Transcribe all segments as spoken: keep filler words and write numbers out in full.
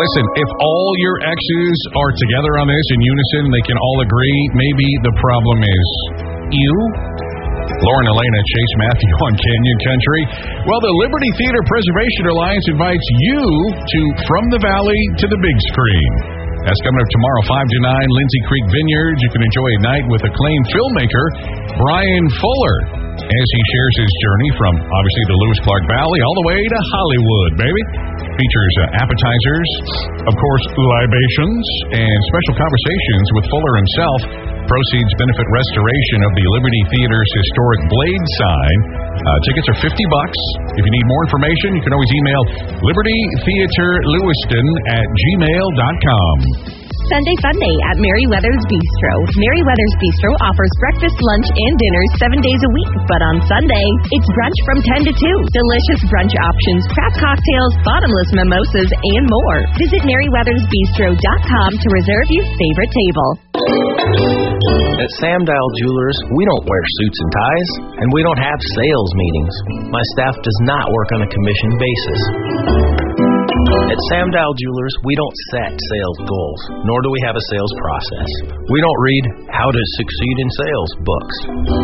listen, if all your exes are together on this in unison, they can all agree, maybe the problem is you. Lauren Elena, Chase Matthew on Canyon Country. Well, the Liberty Theater Preservation Alliance invites you to From the Valley to the Big Screen. That's coming up tomorrow, five to nine, Lindsay Creek Vineyards. You can enjoy a night with acclaimed filmmaker Brian Fuller as he shares his journey from, obviously, the Lewis Clark Valley all the way to Hollywood, baby. Features uh, appetizers, of course, libations, and special conversations with Fuller himself. Proceeds benefit restoration of the Liberty Theater's historic blade sign. Uh, tickets are fifty bucks. If you need more information, you can always email liberty theater lewiston at gmail dot com. Sunday Fun Day at Merriweather's Bistro. Merriweather's Bistro offers breakfast, lunch, and dinners seven days a week. But on Sunday, it's brunch from ten to two. Delicious brunch options, craft cocktails, bottomless mimosas, and more. Visit merriweathers bistro dot com to reserve your favorite table. At Sam Dial Jewelers, we don't wear suits and ties, and we don't have sales meetings. My staff does not work on a commission basis. At Sam Dial Jewelers, we don't set sales goals, nor do we have a sales process. We don't read How to Succeed in Sales books.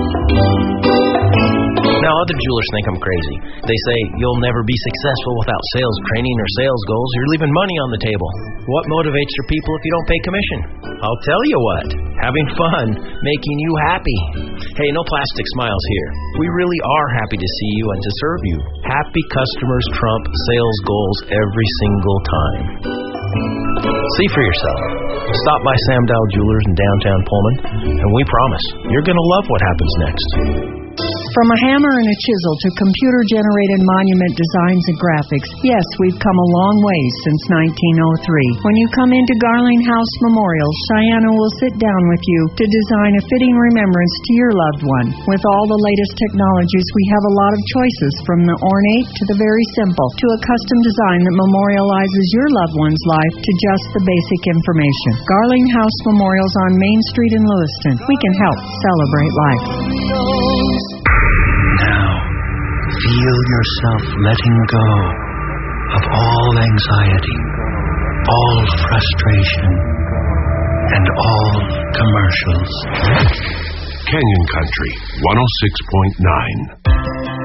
Now, other jewelers think I'm crazy. They say, you'll never be successful without sales training or sales goals. You're leaving money on the table. What motivates your people if you don't pay commission? I'll tell you what. Having fun, making you happy. Hey, no plastic smiles here. We really are happy to see you and to serve you. Happy customers trump sales goals every single time. See for yourself. Stop by Sam Dial Jewelers in downtown Pullman, and we promise you're going to love what happens next. From a hammer and a chisel to computer-generated monument designs and graphics, yes, we've come a long way since nineteen oh three. When you come into Garling House Memorial, Cheyenne will sit down with you to design a fitting remembrance to your loved one. With all the latest technologies, we have a lot of choices, from the ornate to the very simple, to a custom design that memorializes your loved one's life to just the basic information. Garling House Memorials on Main Street in Lewiston. We can help celebrate life. Feel yourself letting go of all anxiety, all frustration, and all commercials. Canyon Country, one oh six point nine.